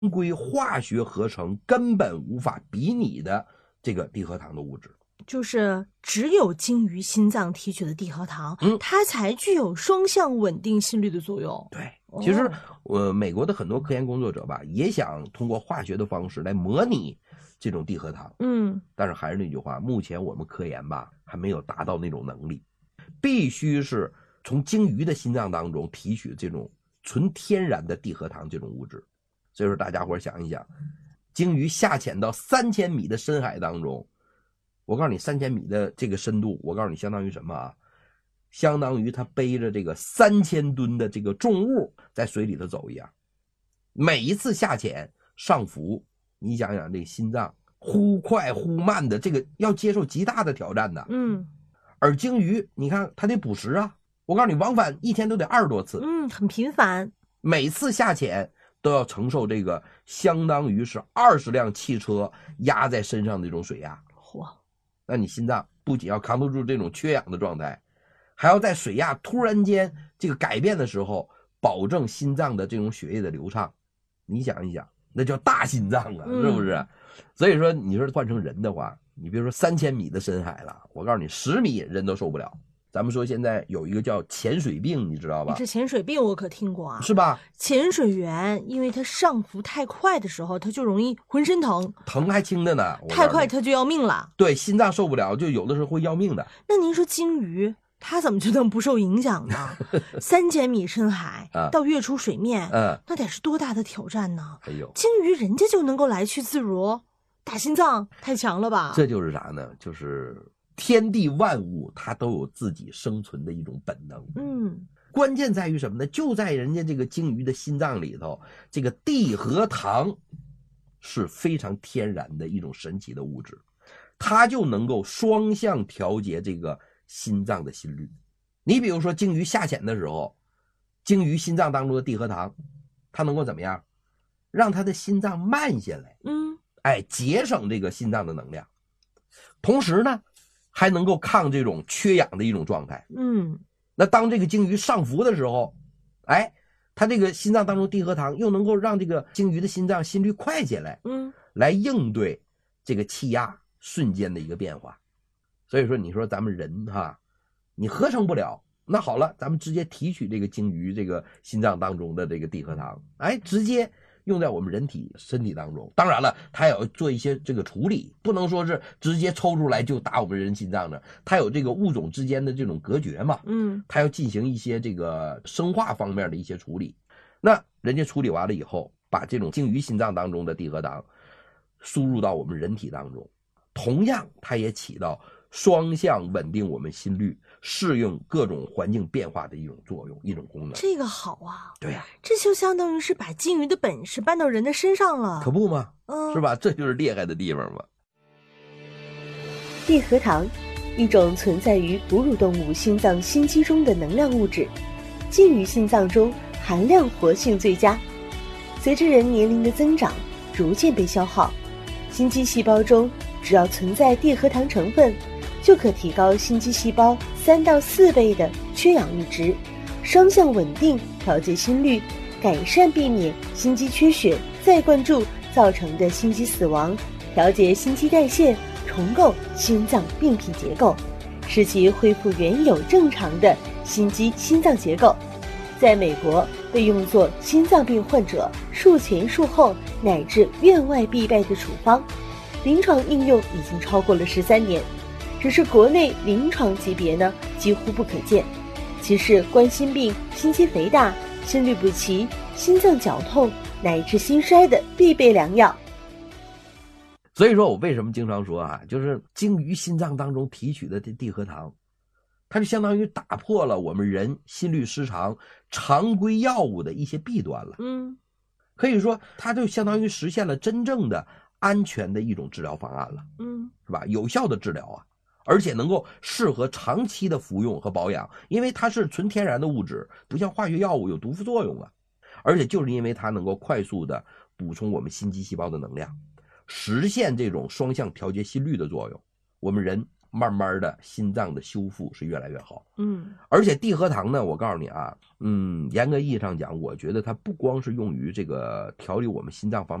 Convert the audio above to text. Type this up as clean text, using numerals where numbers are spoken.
规化学合成根本无法比拟的这个地核糖的物质。 就是只有精于心脏提取的地核糖，它才具有双向稳定心率的作用。 对，其实美国的很多科研工作者吧，也想通过化学的方式来模拟这种地核糖。但是还是那句话，目前我们科研吧还没有达到那种能力，必须是从鲸鱼的心脏当中提取这种纯天然的地核糖这种物质。所以说大家伙想一想，鲸鱼下潜到3000米的深海当中，我告诉你3000米的这个深度，我告诉你相当于什么啊？相当于他背着这个3000吨的这个重物在水里头走一样。每一次下潜上浮，你想想这个心脏忽快忽慢的，这个要接受极大的挑战的。而鲸鱼你看它得捕食啊，我告诉你往返一天都得20多次。 很频繁，每次下潜都要承受这个相当于是20辆汽车压在身上的这种水压。那你心脏不仅要扛得住这种缺氧的状态，还要在水压突然间这个改变的时候保证心脏的这种血液的流畅。你想一想，那叫大心脏啊，是不是？所以说你说换成人的话，你别说3000米的深海了，我告诉你10米人都受不了。咱们说现在有一个叫潜水病，你知道吧？ 这潜水病我可听过啊， 是吧？ 潜水员因为他上浮太快的时候，他就容易浑身疼， 疼还轻的呢， 太快他就要命了。 对，心脏受不了，就有的时候会要命的。 那您说鲸鱼它怎么就能不受影响呢？3000米深海到跃出水面，那得是多大的挑战呢？鲸鱼人家就能够来去自如，打心脏太强了吧？ 这就是啥呢？就是天地万物它都有自己生存的一种本能。关键在于什么呢？就在人家这个鲸鱼的心脏里头，这个地核糖是非常天然的一种神奇的物质，它就能够双向调节这个心脏的心率。你比如说鲸鱼下潜的时候，鲸鱼心脏当中的地核糖它能够怎么样？让它的心脏慢下来，节省这个心脏的能量，同时呢还能够抗这种缺氧的一种状态。那当这个鲸鱼上浮的时候，它这个心脏当中地核糖又能够让这个鲸鱼的心脏心率快起来，来应对这个气压瞬间的一个变化。所以说你说咱们人你合成不了，那好了，咱们直接提取这个鲸鱼这个心脏当中的这个地核糖，直接用在我们人体身体当中。当然了，它也要做一些这个处理，不能说是直接抽出来就打我们人心脏的，它有这个物种之间的这种隔绝嘛，它要进行一些这个生化方面的一些处理。那人家处理完了以后，把这种鲸鱼心脏当中的地核糖输入到我们人体当中，同样它也起到双向稳定我们心率，适应各种环境变化的一种作用，一种功能。 这个好啊。 对呀， 这就相当于是把鲸鱼的本事搬到人的身上了。 可不吗？是吧？这就是厉害的地方嘛。 地核糖，一种存在于哺乳动物心脏心肌中的能量物质，鲸鱼心脏中含量活性最佳，随着人年龄的增长逐渐被消耗。心肌细胞中只要存在地核糖成分，就可提高心肌细胞3到4倍的缺氧阈值，双向稳定调节心率，改善避免心肌缺血再灌注造成的心肌死亡，调节心肌代谢，重构心脏病变结构，使其恢复原有正常的心肌心脏结构。在美国被用作心脏病患者术前术后乃至院外必备的处方，临床应用已经超过了13年，只是国内临床级别呢几乎不可见。其是冠心病、心肌肥大、心律不齐、心脏绞痛乃至心衰的必备良药。 所以说我为什么经常说就是鲸鱼心脏当中提取的地核糖，它就相当于打破了我们人心律失常常规药物的一些弊端了。可以说它就相当于实现了真正的安全的一种治疗方案了。是吧？有效的治疗而且能够适合长期的服用和保养，因为它是纯天然的物质，不像化学药物有毒副作用而且就是因为它能够快速的补充我们心肌细胞的能量，实现这种双向调节心率的作用，我们人慢慢的心脏的修复是越来越好。而且地核糖呢，我告诉你啊，严格意义上讲，我觉得它不光是用于这个调理我们心脏方面